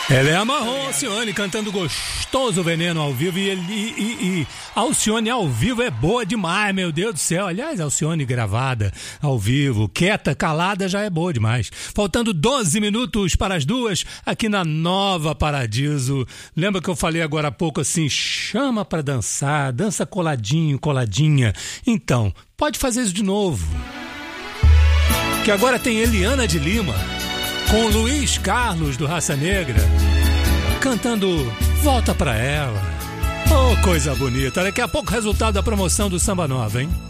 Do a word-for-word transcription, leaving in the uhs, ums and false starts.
Ela é a Marrom Alcione cantando Gostoso Veneno ao vivo e, ele, e, e, e Alcione ao vivo é boa demais, meu Deus do céu. Aliás, Alcione gravada ao vivo, quieta, calada já é boa demais. Faltando doze minutos para as duas aqui na Nova Paradiso. Lembra que eu falei agora há pouco assim, chama para dançar, dança coladinho, coladinha. Então, pode fazer isso de novo. Que agora tem Eliana de Lima com Luiz Carlos do Raça Negra, cantando Volta Pra Ela. Oh, coisa bonita. Daqui a pouco o resultado da promoção do Samba Nova, hein?